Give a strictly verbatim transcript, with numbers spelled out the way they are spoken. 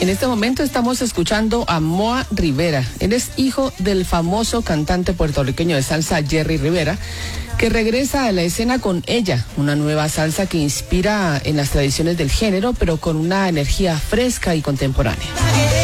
En este momento estamos escuchando a Moa Rivera. Él es hijo del famoso cantante puertorriqueño de salsa Jerry Rivera, que regresa a la escena con Ella, una nueva salsa que inspira en las tradiciones del género, pero con una energía fresca y contemporánea.